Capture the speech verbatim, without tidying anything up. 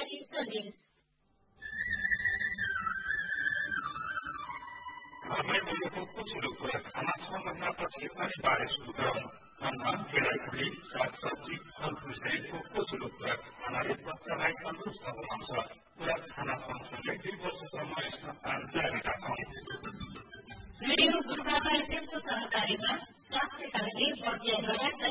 सहकारी सन्देश। घरमै बनेको पोषिलो खुराक खाना छ महिनापछि अनिवार्य सुरु गरौँ। अन्न, केराखुरी, सागसब्जी, फलफुल सहितको पोषिलो खुराक खानाले बच्चालाई तन्दुरुस्त बनाउँछ। खुराक खाना सँगसँगै दुई वर्षसम्म स्तनपान जारी राखौँ। रेडियो गुरुबाबा एफएमको सहकारीमा स्वास्थ्यका लागि बर्दियाद्वारा